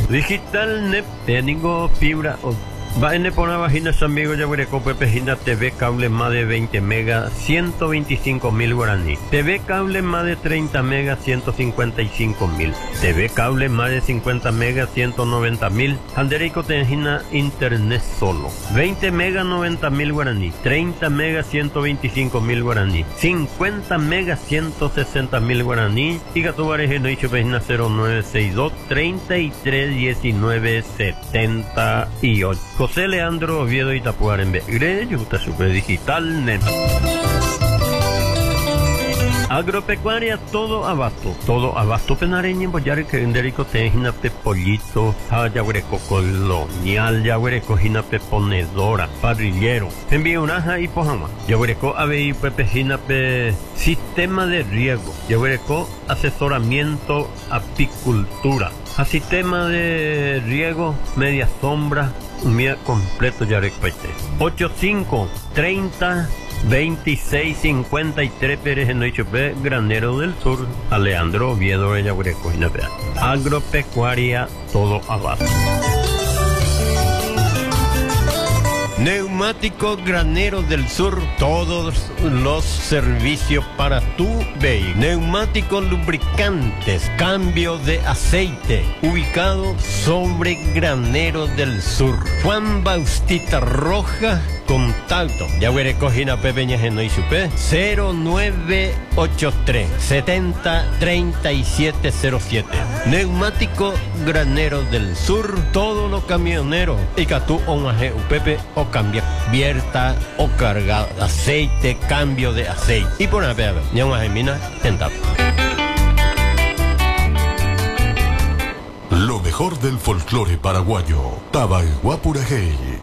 Digital Net, tengo fibra. Va en por una vagina, amigo, ya veré con Pepejina TV cable más de 20 megas, 125.000 guaraní. TV cable más de 30 megas, 155.000. TV cable más de 50 megas, 190.000. Anderico Tejina internet solo. 20 megas, 90.000 guaraní. 30 megas, 125.000 guaraní. 50 megas, 160.000 guaraní. Y Gatubareje no hizo Pejina 0962 33 19 78. José Leandro Oviedo Itapuarembe. Yuta Super Digital Net. Agropecuaria todo abasto penareño, boyare que enderico tejina pe pollito, yaguereco colonial, yaguereco jina pe ponedora, parrillero, envío unaja y pojama, yaguereco abei pepejina pe sistema de riego, yaguereco asesoramiento apicultura, a sistema de riego, media sombra, un día completo yaguereco 85 30 2653 Pérez en Noichopé, Granero del Sur, Alejandro Oviedo, Yaguareco, Jinapea. Agropecuaria todo abajo. Neumático Granero del Sur, todos los servicios para tu vehículo. Neumáticos lubricantes, cambio de aceite, ubicado sobre Granero del Sur. Juan Bautista Roja, contacto. Yaguareco, Jinapé, Peña, Genoisupé, 0983 70 3707. Neumático Granero del Sur, todos los camioneros. Y que tú o Pepe o cambia abierta o carga aceite, cambio de aceite. Y por una vez, ya una gemina, tentado. Lo mejor del folclore paraguayo. Tabaiguapurajey.